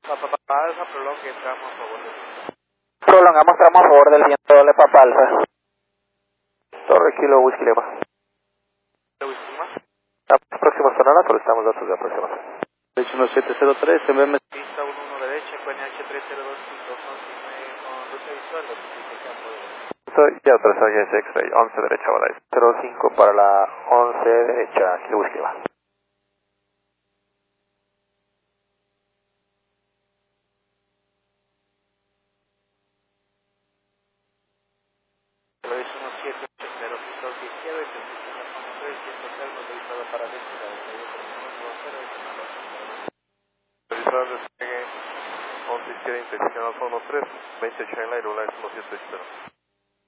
Papa Alfa, prolongue, tramo a favor del viento. Prolongamos tramo a favor del viento, doble Papa Alfa. Torre Kilo Whisky Lima. Próxima sonora, solicitamos datos de aproximación. 1703, envíame. Pista 11 derecha, QNH 302.211 con ruta visual, notifique campo de... Ya autorizado ya X-Ray, 11 derecha, ¿verdad? 05 para la 11 derecha, Kilo Whisky Lima. Lo es 1780, pista izquierda, intersección de zona 3, viento termo, autorizado para despegar, autorizado despegue 11 izquierda, intersección Alfa 13, 28 en la aerolínea 1780.